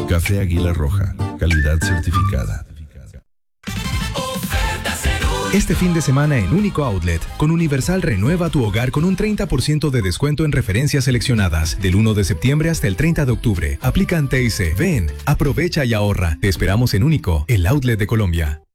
Café Águila Roja, calidad certificada. Este fin de semana en Único Outlet, con Universal renueva tu hogar con un 30% de descuento en referencias seleccionadas. Del 1 de septiembre hasta el 30 de octubre. Aplican TIC. Ven, aprovecha y ahorra. Te esperamos en Único, el outlet de Colombia.